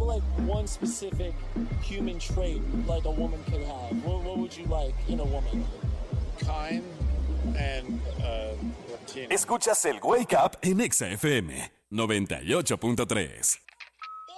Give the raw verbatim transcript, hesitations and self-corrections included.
like one specific human trait like a woman could have? What, what would you like in a woman? Kind and uh, Latina. Escuchas el Wake Up en Exa F M noventa y ocho punto tres.